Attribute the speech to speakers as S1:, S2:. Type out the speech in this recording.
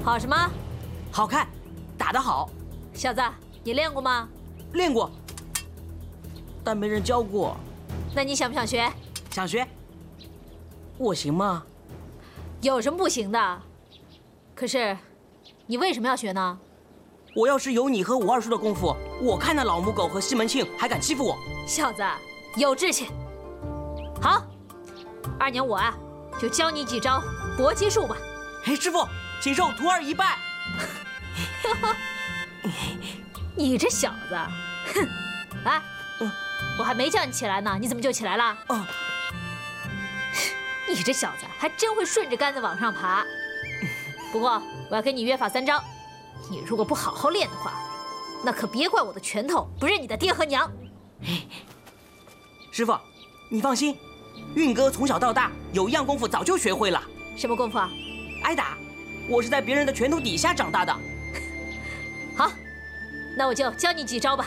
S1: 好什么？
S2: 好看，打得好。
S1: 小子，你练过吗？
S2: 练过，但没人教过。
S1: 那你想不想学？
S2: 想学。我行吗？
S1: 有什么不行的？可是，你为什么要学呢？
S2: 我要是有你和我二叔的功夫，我看那老母狗和西门庆还敢欺负我。
S1: 小子，有志气。好，二娘我啊，就教你几招搏击术吧。
S2: 哎，师傅，请受徒儿一拜。
S1: 你这小子，哼！来，我还没叫你起来呢，你怎么就起来了？你这小子还真会顺着杆子往上爬。不过我要跟你约法3章，你如果不好好练的话，那可别怪我的拳头不认你的爹和娘。
S2: 师傅，你放心，运哥从小到大有一样功夫早就学会了。
S1: 什么功夫啊？
S2: 挨打。我是在别人的拳头底下长大的。
S1: 好，那我就教你几招吧。